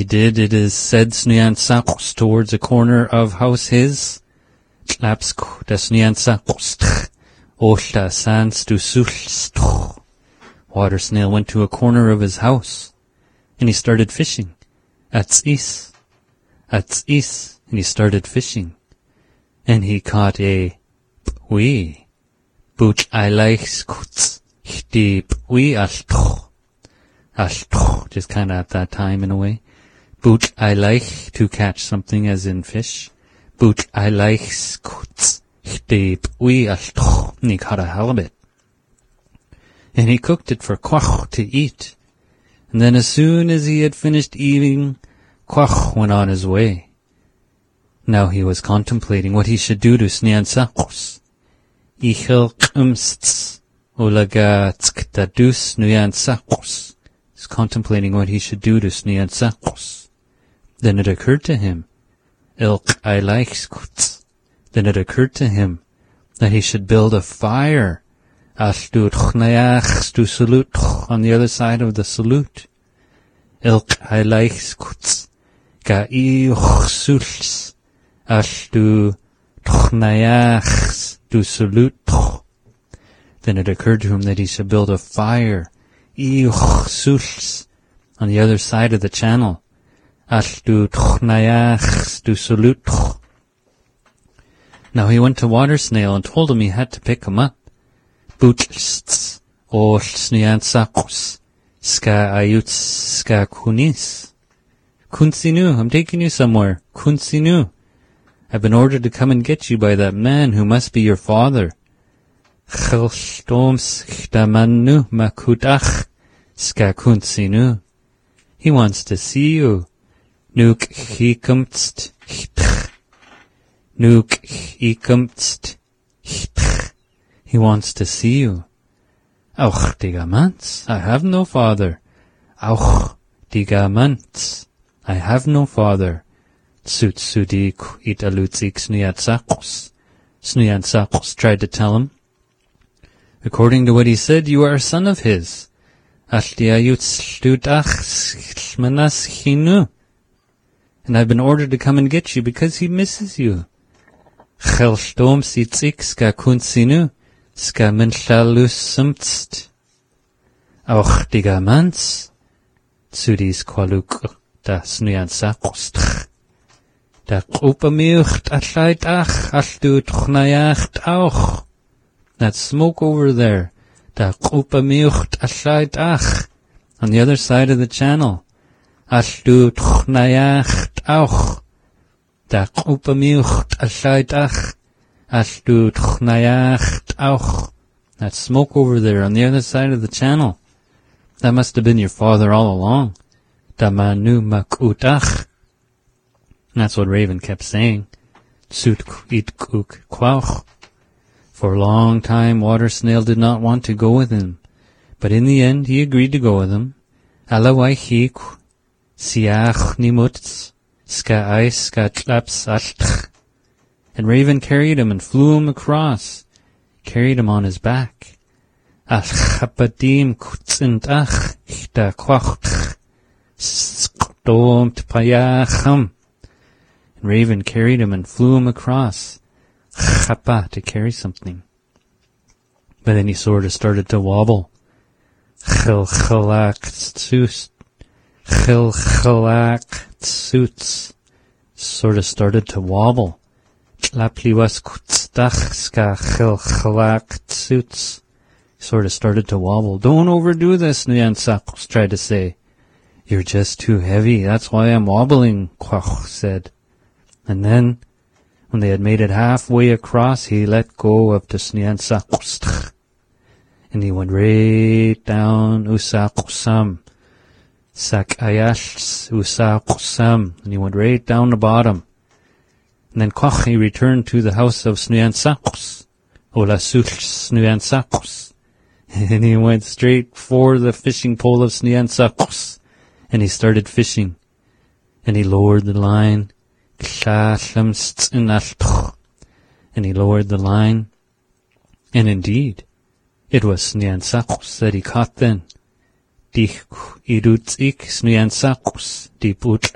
did, it is said, Snuyansakos towards a corner of house his. Tlapsk da Snuyansakos Oshta sans du sulst. Water snail went to a corner of his house, and he started fishing. Ats-is, and he started fishing. And he caught a p'wi. Buch aileichs kuts, hti p'wi ashtoch. Ashtoch, just kind of at that time in a way. Buch aileich, to catch something as in fish. Buch aileichs kuts, hti p'wi ashtoch. And he caught a halibut. And he cooked it for Quach to eat. And then as soon as he had finished eating, Quach went on his way. Now he was contemplating what he should do to Snuyansakos. Ichel k'umsts ulaga tzktadus Snuyansakos. He's contemplating what he should do to Snuyansakos. Then it occurred to him, Ilk aileichskuts. Then it occurred to him that he should build a fire on the other side of the salute. Ilk aileichskuts ga'iuchsuls ashtu tchnayachs du salute. Then it occurred to him that he should build a fire iuchsuls on the other side of the channel. Ashtu tchnayachs du salute. Now he went to Water Snail and told him he had to pick him up. Butlsts, o Snuyansakos, ska ayuts, ska kunis. Kunsinu, I'm taking you somewhere. Kunsinu. I've been ordered to come and get you by that man who must be your father. Chelstoms chtamanu makutach, ska kunsinu. He wants to see you. Nuk hikumtst chtch. Nuk hikumtst chtch. He wants to see you. Auch digamants, I have no father. Auch digamants, I have no father. Tsutsudik italutzik Snuyansakos. Snuyansakos tried to tell him. According to what he said, you are a son of his. Ashtiayuts studach shmanas chinu. And I've been ordered to come and get you because he misses you. Chelstom sitzik ska kunsinu. Ska menchalusumtst. Auch digamants. Tsudis qualuk da Snuyansakos. Da upamiucht atlaitach ashtu tchnayacht auch. That smoke over there. Da upamiucht atlaitach. On the other side of the channel. Ashtu tchnayacht auch. Da upamiucht atlaitach. Ashtu tchnayacht auch. That smoke over there on the other side of the channel. That must have been your father all along. Da manu makutach. That's what Raven kept saying. Tsut itkuk kwauch. For a long time, Water Snail did not want to go with him. But in the end, he agreed to go with him. Alawaihik siach nimuts. Ska ais ska tlaps altch. And Raven carried him and flew him across, carried him on his back. Al-chapadim kutzintach, chta kwach, skdom tpayacham. And Raven carried him and flew him across, chapa, to carry something. But then he sort of started to wobble. Chilchalak tsuts, sort of started to wobble. Tlapliwas kutstach ska chilchalak tsuts. Sort of started to wobble. Don't overdo this, Snuyansakos tried to say. You're just too heavy, that's why I'm wobbling, Quach said. And then, when they had made it halfway across, he let go of the Snuyansakos. And he went right down Usakosam. Sakayash Usakosam. And he went right down the bottom. And then Quach, he returned to the house of Snuyansakos. Olasul Snuyansakos. And he went straight for the fishing pole of Snuyansakos. And he started fishing. And he lowered the line. And he lowered the line. And indeed, it was Snuyansakos that he caught then. Dich idutzik Snuyansakos, die put